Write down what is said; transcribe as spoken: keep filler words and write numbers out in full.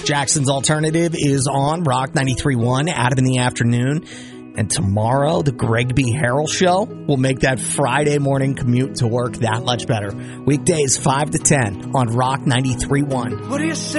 Jackson's Alternative is on Rock ninety-three point one, Adam in the afternoon. And tomorrow, the Greg B. Harrell Show will make that Friday morning commute to work that much better. Weekdays five to ten on Rock ninety-three point one. What do you say?